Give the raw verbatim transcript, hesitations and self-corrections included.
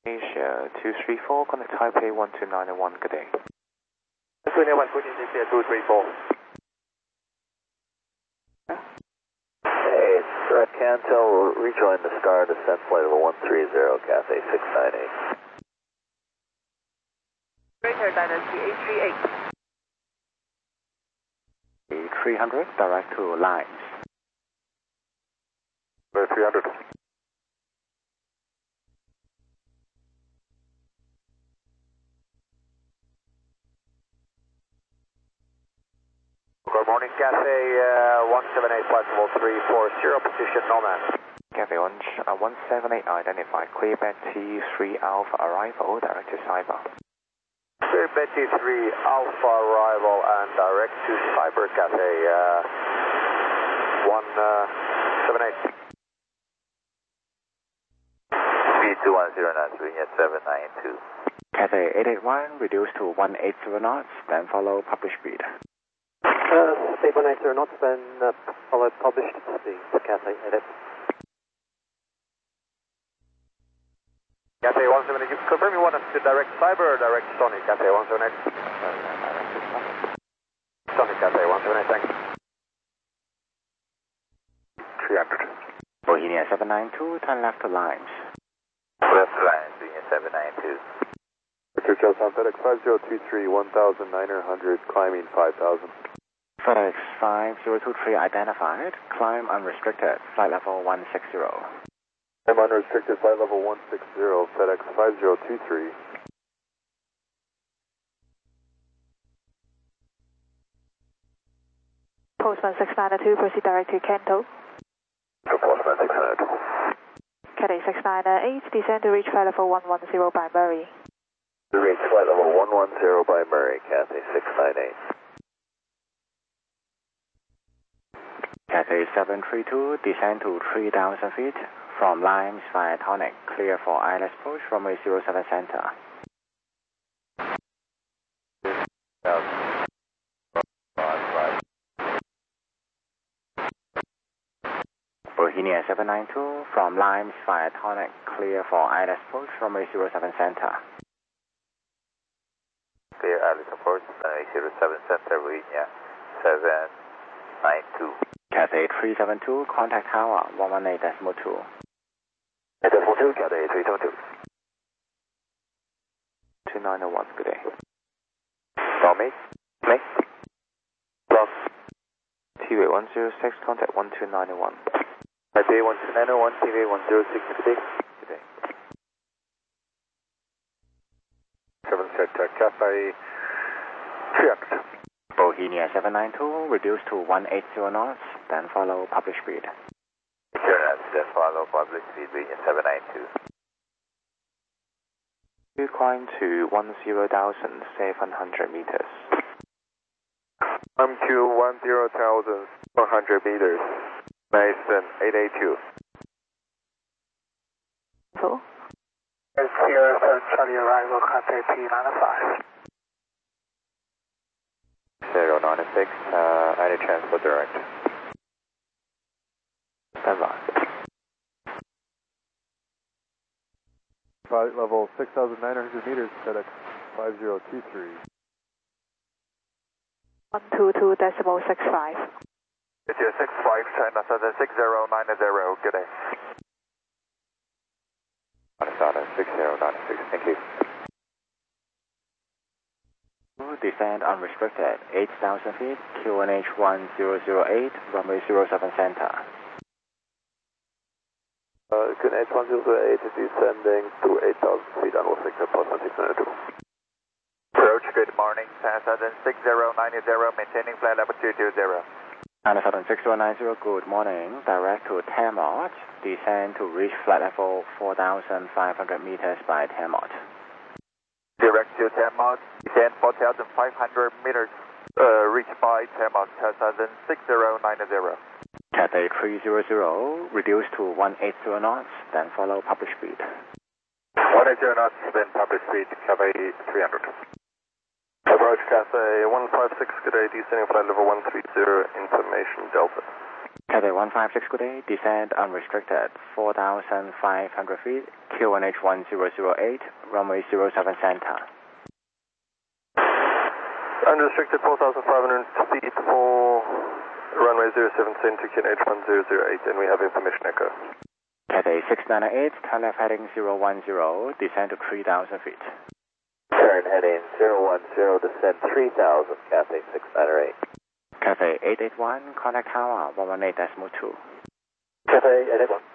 Asia two three four, contact Taipei one two nine one, good day. twenty-one, Asia two three four. Hey, it's uh, Cantel, rejoin the star, descent flight level one three zero, Cathay six nine eight. Greater Dynasty eight three eight. three hundred, direct to Limes. three hundred. Good morning, Cathay uh, one seven eight, flight level three four zero, position Nomad. Cathay one, uh, one seven eight identified, clear bed T three Alpha arrival, direct to Cyber. Clear bed T three Alpha arrival and direct to Cyber, Cathay uh, one seven eight. Speed two one zero knots, reading at seven nine two. Cathay eight eight one, reduce to one eight zero knots, then follow published speed. Uh, eight one eight zero knots, then uh, follow published speed, Cathay eight eight. Cathay one seven eight, confirm you want us to direct Cyber or direct Sonic, Cathay one seven eight? Sonic, Cathay one seven eight, thanks. three hundred. Bohemia seven nine two, turn left to Limes. Left line, reading at seven nine two. Richard Charles FedEx five zero two three, one thousand nine hundred, climbing five thousand. FedEx five zero two three identified, climb unrestricted, flight level one six zero. I'm unrestricted, flight level one six zero, FedEx five zero two three. Postman six nine two, proceed direct to Kanto. Postman six nine two. Cathay six nine eight, descend to reach flight level one one zero by Murray. To reach flight level one one zero by Murray, Cathay six nine eight. Cathay seven three two, descend to three thousand feet, from Limes via Tonic, clear for I L S approach, runway zero seven center. Bohemia seven nine two, from Limes via Tonic, clear for I L S approach, runway zero seven center. Clear I L S approach, runway zero seven center, Bohemia seven nine two. Cathay three seven two, contact tower one one eight point two. Decimal two, Cathay three seven two. two nine one, good day. Call me. Me. Plus T V one zero six, contact one two nine one. Cathay one two nine one, T V one zero six, good day. Good day. seven set, uh, Cathay three hundred. Bohemia seven nine two, reduce to one eight zero knots, then follow published speed. Sure, that's then follow public speed, reading seven nine two. You climb to ten thousand seven hundred meters. I'm to one zero thousand one hundred meters. Mason eight eight two. So? Sierra seven Charlie arrival, Cathay P nine five. zero nine six, uh, any transport direct. Stand by. Flight level six thousand nine hundred meters, FedEx five zero two three. one two two decimal six five. It's your six five, China Southern six zero nine zero, good day. China Southern six zero nine six, thank you. Descend unrestricted, eight thousand feet, Q N H one zero zero eight, runway zero seven center. Uh, Q N H one zero zero eight is descending to eight thousand feet and will fix the Postman six nine two. Approach, good morning, China Southern six zero nine zero, maintaining flight level two two zero. China Southern six zero nine zero, good morning, direct to Tamot, descend to reach flight level four thousand five hundred meters by Tamot. Direct to Tamot, descend four thousand five hundred meters, uh, reach by Tamot, China Southern six zero nine zero. Cathay three hundred, reduce to one eight zero knots, then follow published speed. one eight zero knots, then published speed, Cathay three hundred. Approach Cathay one five six, good day, descending flight level one three zero, information Delta. Cathay one five six, good day. Descend unrestricted, four thousand five hundred feet, Q N H one zero zero eight, runway zero seven center. Unrestricted four thousand five hundred feet for runway zero seven center, Q N H one zero zero eight, and we have information echo. Cathay six nine eight, turn left heading zero one zero, descend to three thousand feet. Turn heading zero one zero, descend three thousand, Cathay six nine eight. Cathay eight eight one, contact tower one one eight decimal two. Cathay eight eight one.